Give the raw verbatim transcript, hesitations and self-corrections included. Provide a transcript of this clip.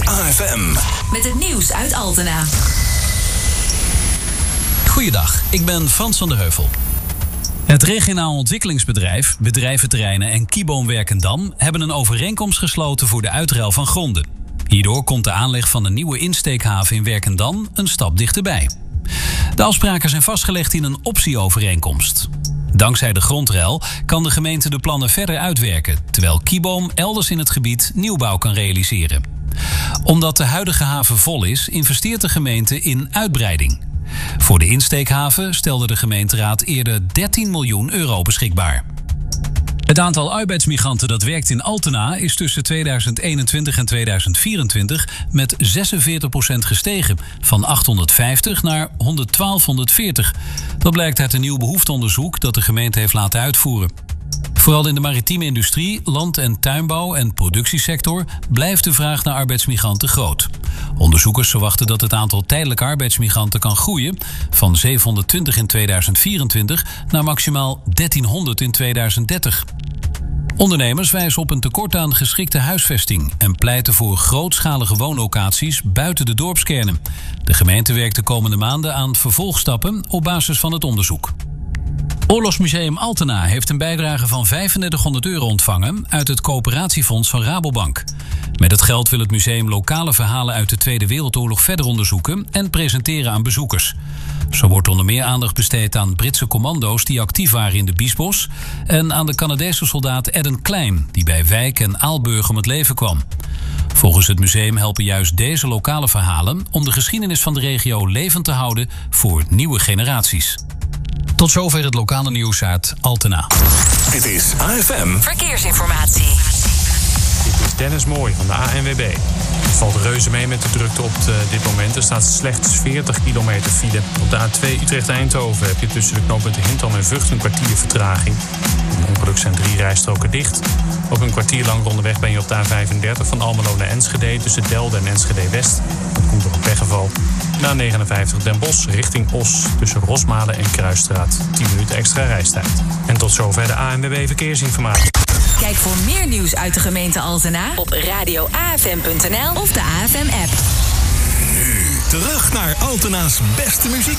A F M. Met het nieuws uit Altena. Goeiedag, ik ben Frans van der Heuvel. Het regionaal ontwikkelingsbedrijf, Bedrijventerreinen en Kieboom Werkendam hebben een overeenkomst gesloten voor de uitruil van gronden. Hierdoor komt de aanleg van een nieuwe insteekhaven in Werkendam een stap dichterbij. De afspraken zijn vastgelegd in een optieovereenkomst. Dankzij de grondruil kan de gemeente de plannen verder uitwerken, terwijl Kieboom elders in het gebied nieuwbouw kan realiseren. Omdat de huidige haven vol is, investeert de gemeente in uitbreiding. Voor de insteekhaven stelde de gemeenteraad eerder dertien miljoen euro beschikbaar. Het aantal arbeidsmigranten dat werkt in Altena is tussen tweeduizend eenentwintig en tweeduizend vierentwintig met zesenveertig procent gestegen, van achthonderdvijftig naar honderdtwaalfhonderdveertig. Dat blijkt uit een nieuw behoefteonderzoek dat de gemeente heeft laten uitvoeren. Vooral in de maritieme industrie, land- en tuinbouw en productiesector blijft de vraag naar arbeidsmigranten groot. Onderzoekers verwachten dat het aantal tijdelijke arbeidsmigranten kan groeien van zevenhonderdtwintig in tweeduizend vierentwintig naar maximaal dertienhonderd in tweeduizend dertig. Ondernemers wijzen op een tekort aan geschikte huisvesting en pleiten voor grootschalige woonlocaties buiten de dorpskernen. De gemeente werkt de komende maanden aan vervolgstappen op basis van het onderzoek. Oorlogsmuseum Altena heeft een bijdrage van vijfendertighonderd euro ontvangen uit het coöperatiefonds van Rabobank. Met het geld wil het museum lokale verhalen uit de Tweede Wereldoorlog verder onderzoeken en presenteren aan bezoekers. Zo wordt onder meer aandacht besteed aan Britse commando's die actief waren in de Biesbos en aan de Canadese soldaat Eden Klein, die bij Wijk en Aalburg om het leven kwam. Volgens het museum helpen juist deze lokale verhalen om de geschiedenis van de regio levend te houden voor nieuwe generaties. Tot zover het lokale nieuws uit Altena. Dit is A F M Verkeersinformatie. Dit is Dennis Mooij van de A N W B. Het valt reuze mee met de drukte op de, dit moment. Er staat slechts veertig kilometer file. Op de A twee Utrecht-Eindhoven heb je tussen de knooppunten Hintham en Vught een kwartier vertraging. In ongeluk zijn drie rijstroken dicht. Ook een kwartier lang onderweg ben je op de A vijfendertig van Almelo naar Enschede tussen Delden en Enschede-West. Dat komt door een pechgeval. De A negenenvijftig Den Bosch richting Os tussen Rosmalen en Kruisstraat. tien minuten extra reistijd. En tot zover de A N W B Verkeersinformatie. Kijk voor meer nieuws uit de gemeente Altena op radio a f m punt n l of de A F M-app. Nu terug naar Altena's beste muziek.